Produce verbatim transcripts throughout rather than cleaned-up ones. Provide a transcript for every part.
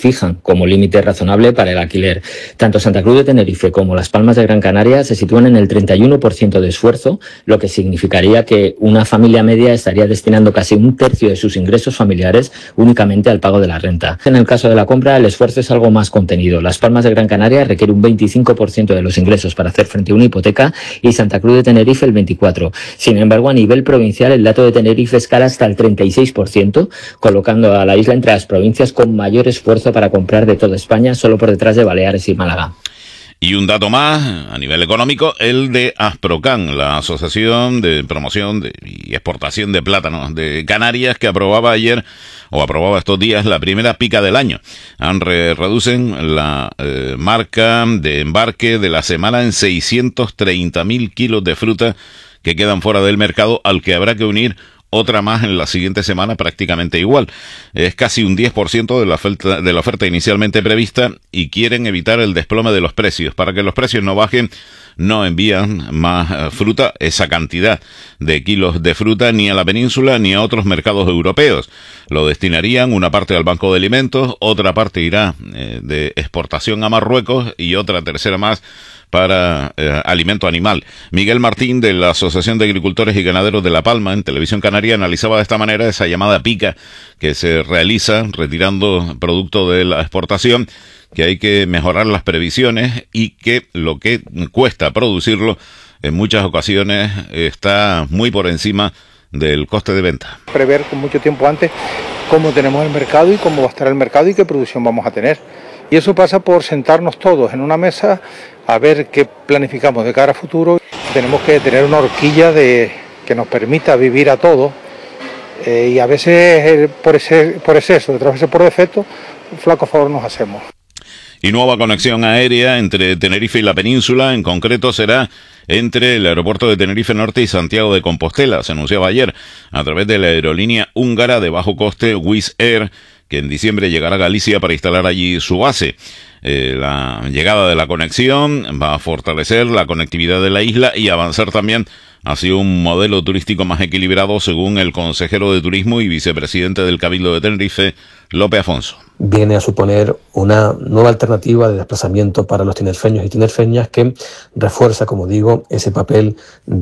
fijan como límite razonable para el alquiler. Tanto Santa Cruz de Tenerife como Las Palmas de Gran Canaria se sitúan en el treinta y uno por ciento de esfuerzo, lo que significaría que una familia media estaría destinando casi un tercio de sus ingresos familiares únicamente al pago de la renta. En el caso de la compra, el esfuerzo es algo más contenido. Las Palmas de Gran Canaria requiere un veinticinco por ciento de los ingresos para hacer frente a una hipoteca y Santa Cruz de Tenerife el veinticuatro por ciento. Sin embargo, a nivel provincial, el dato de Tenerife escala hasta el treinta y seis por ciento, colocando a la isla entre las provincias con mayor esfuerzo para comprar de toda España, solo por detrás de Baleares y Málaga. Y un dato más, a nivel económico, el de Asprocan, la Asociación de Promoción de, y Exportación de Plátanos de Canarias, que aprobaba ayer, o aprobaba estos días, la primera pica del año. Han re, reducen la eh, marca de embarque de la semana en seiscientos treinta mil kilos de fruta que quedan fuera del mercado, al que habrá que unir otra más en la siguiente semana prácticamente igual. Es casi un diez por ciento de la oferta, de la oferta inicialmente prevista, y quieren evitar el desplome de los precios. Para que los precios no bajen, no envían más fruta, esa cantidad de kilos de fruta, ni a la península ni a otros mercados europeos. Lo destinarían una parte al Banco de Alimentos, otra parte irá eh, de exportación a Marruecos y otra tercera más para eh, alimento animal. Miguel Martín, de la Asociación de Agricultores y Ganaderos de La Palma, en Televisión Canaria, analizaba de esta manera esa llamada pica que se realiza retirando producto de la exportación, que hay que mejorar las previsiones y que lo que cuesta producirlo en muchas ocasiones está muy por encima del coste de venta. Prever con mucho tiempo antes cómo tenemos el mercado y cómo va a estar el mercado y qué producción vamos a tener. Y eso pasa por sentarnos todos en una mesa a ver qué planificamos de cara a futuro. Tenemos que tener una horquilla de, que nos permita vivir a todos, eh, y a veces eh, por, ese, por exceso, otras veces por defecto, un flaco favor nos hacemos. Y nueva conexión aérea entre Tenerife y la península, en concreto será entre el aeropuerto de Tenerife Norte y Santiago de Compostela, se anunciaba ayer, a través de la aerolínea húngara de bajo coste Wizz Air, que en diciembre llegará a Galicia para instalar allí su base. Eh, la llegada de la conexión va a fortalecer la conectividad de la isla y avanzar también hacia un modelo turístico más equilibrado, según el consejero de Turismo y vicepresidente del Cabildo de Tenerife, Lope Afonso. Viene a suponer una nueva alternativa de desplazamiento para los tinerfeños y tinerfeñas que refuerza, como digo, ese papel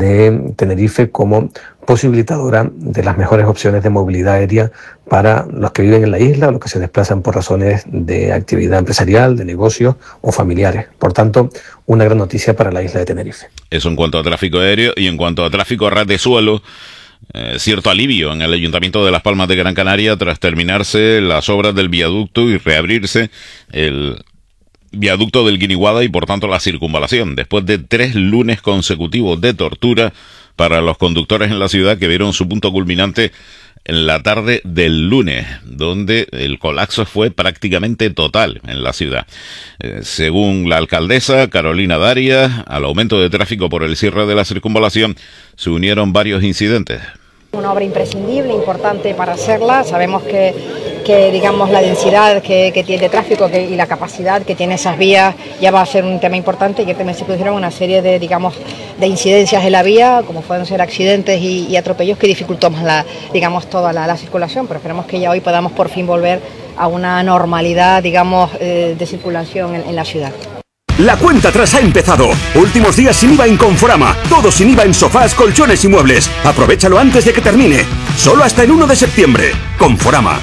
de Tenerife como posibilitadora de las mejores opciones de movilidad aérea para los que viven en la isla o los que se desplazan por razones de actividad empresarial, de negocios o familiares. Por tanto, una gran noticia para la isla de Tenerife. Eso en cuanto a tráfico aéreo, y en cuanto a tráfico a ras de suelo, Eh, cierto alivio en el Ayuntamiento de Las Palmas de Gran Canaria tras terminarse las obras del viaducto y reabrirse el viaducto del Guiniguada y por tanto la circunvalación, después de tres lunes consecutivos de tortura para los conductores en la ciudad, que vieron su punto culminante en la tarde del lunes, donde el colapso fue prácticamente total en la ciudad. Eh, según la alcaldesa Carolina Darias, al aumento de tráfico por el cierre de la circunvalación se unieron varios incidentes. Una obra imprescindible, importante para hacerla. Sabemos que, que digamos, la densidad que, que tiene de tráfico que, y la capacidad que tiene esas vías ya va a ser un tema importante, y que también se produjeron una serie de, digamos, de incidencias en la vía, como pueden ser accidentes y, y atropellos, que dificultó más la, digamos, toda la, la circulación, pero esperemos que ya hoy podamos por fin volver a una normalidad, digamos, eh, de circulación en, en la ciudad. La cuenta atrás ha empezado. Últimos días sin I V A en Conforama. Todo sin I V A en sofás, colchones y muebles. Aprovechalo antes de que termine. Solo hasta el uno de septiembre. Conforama.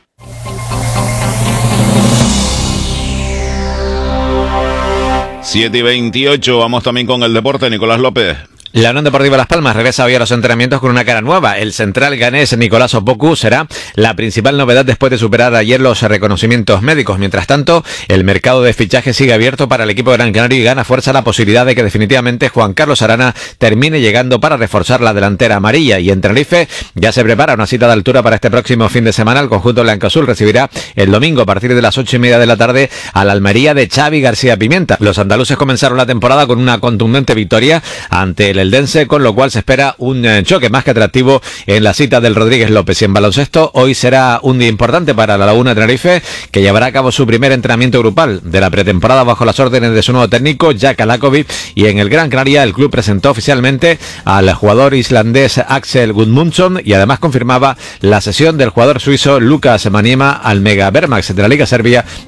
siete y veintiocho, vamos también con el deporte. Nicolás López. La Unión Deportiva Las Palmas regresa hoy a los entrenamientos con una cara nueva. El central ganés Nicolás Opoku será la principal novedad después de superar ayer los reconocimientos médicos. Mientras tanto, el mercado de fichajes sigue abierto para el equipo de Gran Canaria y gana fuerza la posibilidad de que definitivamente Juan Carlos Arana termine llegando para reforzar la delantera amarilla. Y en Tenerife ya se prepara una cita de altura para este próximo fin de semana. El conjunto blancoazul recibirá el domingo a partir de las ocho y media de la tarde a la Almería de Xavi García Pimienta. Los andaluces comenzaron la temporada con una contundente victoria ante el Eldense, con lo cual se espera un choque más que atractivo en la cita del Rodríguez López. Y en baloncesto, hoy será un día importante para la Laguna de Tenerife, que llevará a cabo su primer entrenamiento grupal de la pretemporada bajo las órdenes de su nuevo técnico, Jack Alakovic. Y en el Gran Canaria, el club presentó oficialmente al jugador islandés Axel Gudmundsson y además confirmaba la cesión del jugador suizo Lucas Maniema al Mega Vermax de la Liga Serbia